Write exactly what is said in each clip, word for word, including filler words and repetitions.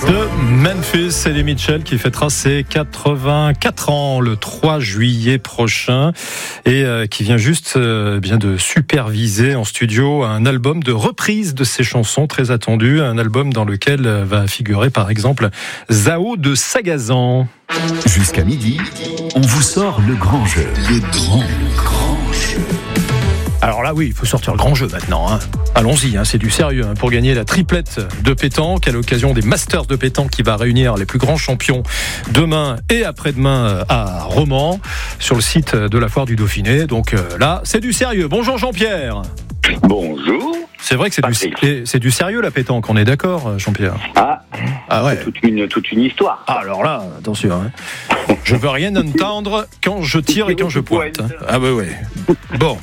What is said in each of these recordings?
de Memphis, Eddie Mitchell qui fêtera ses quatre-vingt-quatre ans le trois juillet prochain et euh, qui vient juste euh, bien de superviser en studio un album de reprise de ses chansons très attendu, un album dans lequel va figurer par exemple Zao de Sagazan. Jusqu'à midi, on vous sort le grand jeu. Le grand, le grand jeu. Alors là, oui, il faut sortir le grand jeu maintenant. Hein. Allons-y, hein, c'est du sérieux. Hein, pour gagner la triplette de pétanque à l'occasion des Masters de pétanque qui va réunir les plus grands champions demain et après-demain à Romans, sur le site de la Foire du Dauphiné. Donc euh, là, c'est du sérieux. Bonjour Jean-Pierre. Bonjour. C'est vrai que c'est du, c'est du sérieux la pétanque, on est d'accord Jean-Pierre? Ah, ah ouais. C'est toute une, toute une histoire. Ah, alors là, attention. Hein. Je veux rien entendre quand je tire et quand je pointe. Ah bah ouais. Bon.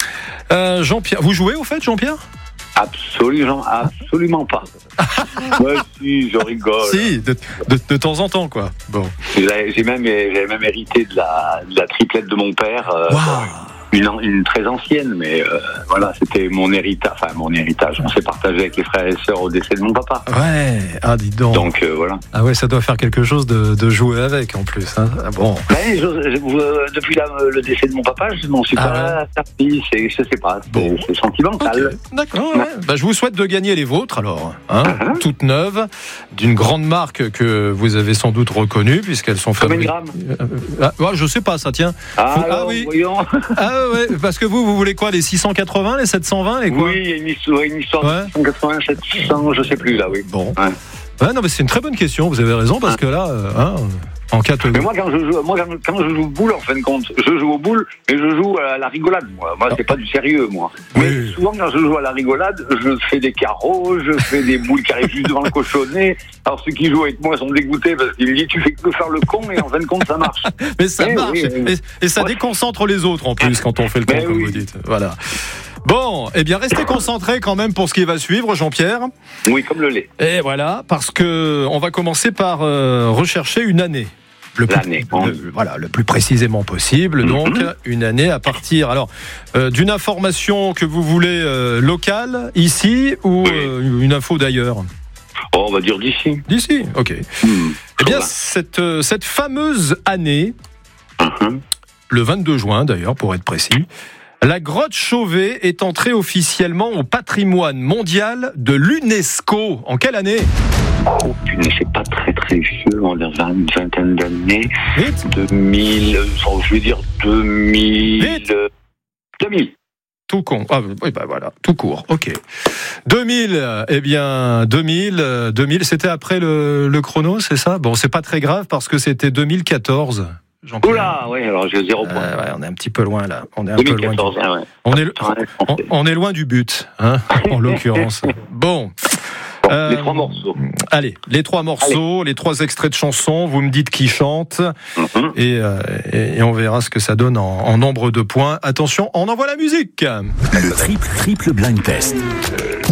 Euh, Jean-Pierre, vous jouez au fait, Jean-Pierre? Absolument, absolument pas. Ouais, si, je rigole. Si, de, de, de temps en temps, quoi. Bon. J'ai, j'ai, même, j'ai même hérité de la, de la triplette de mon père. Euh, wow. Une, une très ancienne, mais euh, voilà, c'était mon héritage. Enfin, mon héritage. On s'est partagé avec les frères et sœurs au décès de mon papa. Ouais, ah, dis donc. Donc, euh, voilà. Ah ouais, ça doit faire quelque chose de, de jouer avec, en plus. Hein. Ah bon. Mais je, je, euh, depuis la, le décès de mon papa, je m'en suis ah pas ouais. servi. C'est, je sais pas, c'est, bon. c'est sentimental. Okay. D'accord, ouais. Bah, je vous souhaite de gagner les vôtres, alors. Hein, uh-huh. Toutes neuves, d'une grande marque que vous avez sans doute reconnue, puisqu'elles sont fabriquées. Combien de grammes? Ah, ouais, je sais pas, ça tient. Ah, Faut... alors, ah oui. Voyons. Ah ouais, parce que vous, vous voulez quoi, les six cent quatre-vingts, les sept cent vingt, les quoi? Oui, il y a une histoire, une histoire ouais. de six cent quatre-vingts, sept cents, je sais plus là, oui. Bon. Ouais. Ouais, non, mais c'est une très bonne question, vous avez raison, parce que là, euh, hein, en quatre... Mais moi, quand je joue, moi, quand je joue au boule, en fin de compte, je joue au boule, mais je joue à la rigolade, moi. Moi, c'est pas du sérieux, moi. Mais oui. Souvent, quand je joue à la rigolade, je fais des carreaux, je fais des boules qui arrivent juste devant le cochonnet. Alors, ceux qui jouent avec moi sont dégoûtés parce qu'ils me disent, tu fais que faire le con, et en fin de compte, ça marche. Mais ça mais marche, oui, et, et ça ouais. déconcentre les autres, en plus, quand on fait le con, comme oui. vous dites. Voilà. Bon, eh bien, restez concentrés quand même pour ce qui va suivre, Jean-Pierre. Oui, comme le lait. Et voilà, parce que on va commencer par euh, rechercher une année. Le plus, L'année. Le, voilà, le plus précisément possible. Mm-hmm. Donc, une année à partir alors euh, d'une information que vous voulez euh, locale, ici, ou oui. euh, une info d'ailleurs? Oh, on va dire d'ici. D'ici, ok. Mm, eh bien, cette, euh, cette fameuse année, mm-hmm. le vingt-deux juin d'ailleurs, pour être précis, la grotte Chauvet est entrée officiellement au patrimoine mondial de l'UNESCO. En quelle année? Oh putain, c'est pas très très vieux, on a une vingtaine d'années. Vite. deux mille, oh, je vais dire deux mille. Vite. deux mille. Tout con. Ah, oui, bah voilà, tout court. Ok. deux mille, eh bien, deux mille, deux mille, c'était après le, le chrono, c'est ça? Bon, c'est pas très grave parce que c'était deux mille quatorze. Oula, oui, alors j'ai zéro point. Euh, ouais, on est un petit peu loin là. On est un deux mille quatorze, peu loin. Du... Ah ouais. On est, on, on est loin du but, hein, en l'occurrence. Bon. Bon, euh, les trois morceaux. Allez, les trois morceaux, allez. Les trois extraits de chansons. Vous me dites qui chante mm-hmm. et, euh, et, et on verra ce que ça donne en, en nombre de points. Attention, on envoie la musique. Le triple triple blind test.